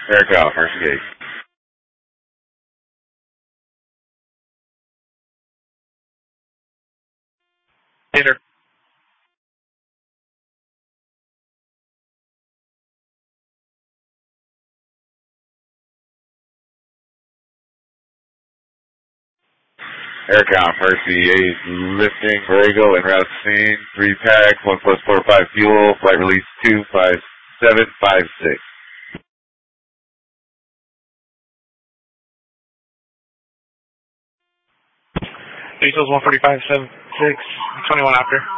Aircraft, first gate. Enter. Aircraft, first CA is lifting, Borrego, and route scene, 3 packs, 1+45 fuel, flight release 25756. Diesel's 145.76, 21 after.